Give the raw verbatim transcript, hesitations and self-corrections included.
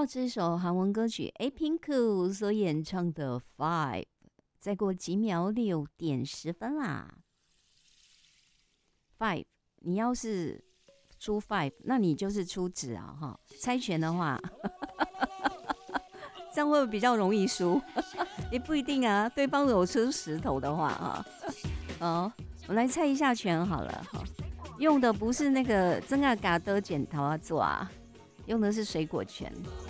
到这首韩文歌曲 A Pink 所演唱的 Five， 再过几秒六点十分啦。Five， 你要是出 Five， 那你就是出纸啊哈。猜拳的话，这样会不会比较容易输？也不一定啊，对方有出石头的话啊。哦，我们来猜一下拳好了哈。用的不是那个真啊嘎的剪头啊做啊，用的是水果拳。